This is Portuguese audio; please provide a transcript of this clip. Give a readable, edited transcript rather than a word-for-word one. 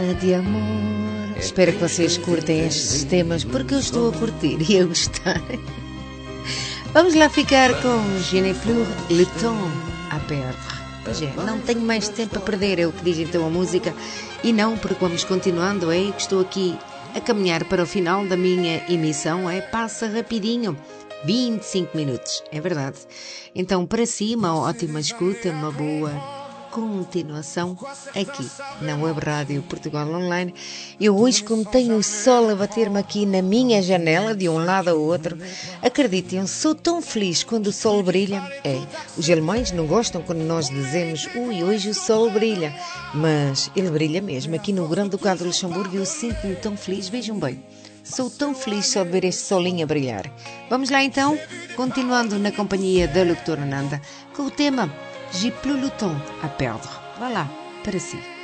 de amor. Espero que vocês curtem estes temas, porque eu estou a curtir e a gostar. Vamos lá ficar com Je n'ai plus le temps à perdre. Pois é, não tenho mais tempo a perder, é o que diz então a música. E não, porque vamos continuando, é que estou aqui a caminhar para o final da minha emissão, passa rapidinho. 25 minutos, é verdade. Então, para si, uma ótima escuta, uma boa continuação aqui na Web Rádio Portugal Online. Eu hoje, como tenho o sol a bater-me aqui na minha janela, de um lado ao outro, acreditem, sou tão feliz quando o sol brilha. Os alemães não gostam quando nós dizemos, hoje o sol brilha, mas ele brilha mesmo. Aqui no Grande Ducado de Luxemburgo eu sinto-me tão feliz, vejam bem. Sou tão feliz só de ver este solinho a brilhar. Vamos lá então, continuando na companhia da locutora Nanda, com o tema J'ai plus le temps à perdre. Vá lá, para si.